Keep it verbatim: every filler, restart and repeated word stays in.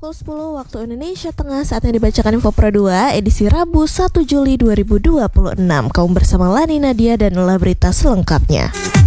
Pukul sepuluh waktu Indonesia Tengah, saatnya dibacakan Info Pro dua edisi Rabu satu Juli dua ribu dua puluh enam. Kaum bersama Lani Nadia dan inilah berita selengkapnya.